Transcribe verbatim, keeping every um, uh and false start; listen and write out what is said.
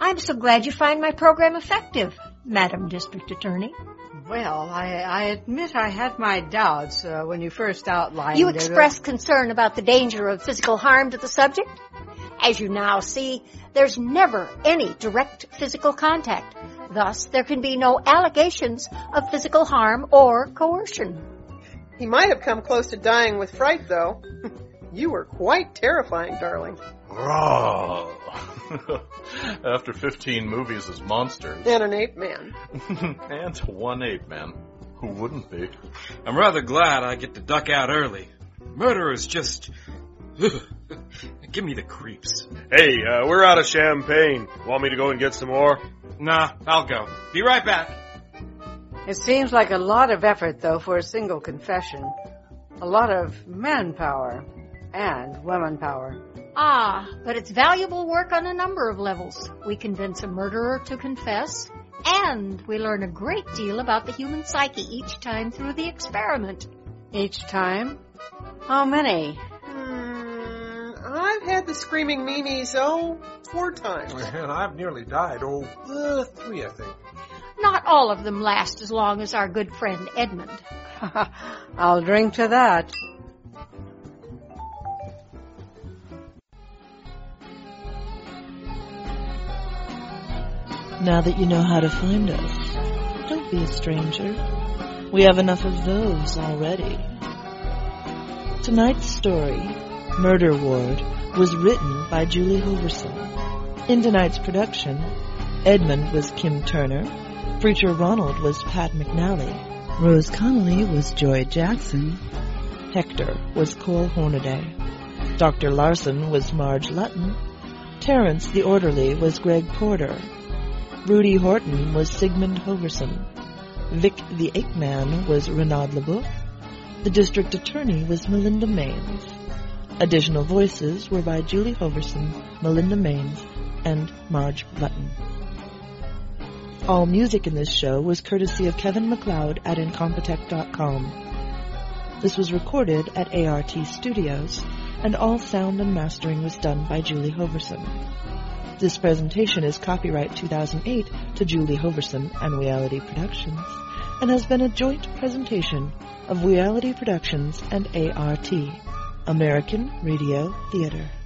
I'm so glad you find my program effective, Madam District Attorney. Well, I, I admit I had my doubts uh, when you first outlined You it. expressed concern about the danger of physical harm to the subject. As you now see, there's never any direct physical contact. Thus, there can be no allegations of physical harm or coercion. He might have come close to dying with fright, though. You were quite terrifying, darling. Oh. After fifteen movies as monsters. And an ape man. And one ape man. Who wouldn't be? I'm rather glad I get to duck out early. Murder is just... Give me the creeps. Hey, uh, we're out of champagne. Want me to go and get some more? Nah, I'll go. Be right back. It seems like a lot of effort, though, for a single confession. A lot of manpower and woman power. Ah, but it's valuable work on a number of levels. We convince a murderer to confess, and we learn a great deal about the human psyche each time through the experiment. Each time? How many? Hmm, I've had the screaming meanies, oh, four times. And I've nearly died, oh, uh, three, I think. Not all of them last as long as our good friend Edmund. I'll drink to that. Now that you know how to find us, don't be a stranger. We have enough of those already. Tonight's story, Murder Ward, was written by Julie Hoverson. In tonight's production, Edmund was Kim Turner, Preacher Ronald was Pat McNally, Rose Connolly was Joy Jackson, Hector was Cole Hornaday, Doctor Larson was Marge Lutton, Terrence the Orderly was Greg Porter, Rudy Horton was Sigmund Hoverson, Vic the Ape Man was Renaud Leboeuf, the District Attorney was Melinda Maines. Additional voices were by Julie Hoverson, Melinda Maines, and Marge Lutton. All music in this show was courtesy of Kevin MacLeod at Incompetech dot com. This was recorded at A R T Studios, and all sound and mastering was done by Julie Hoverson. This presentation is copyright two thousand eight to Julie Hoverson and Reality Productions, and has been a joint presentation of Reality Productions and A R T, American Radio Theater.